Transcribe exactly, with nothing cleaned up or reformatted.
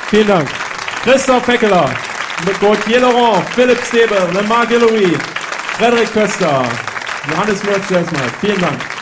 Vielen Dank. Christoph Feckeler, Gauthier Laurent, Philipp Stäbe, Lemar Guillory, Frederik Köster, Johannes Merz, vielen Dank.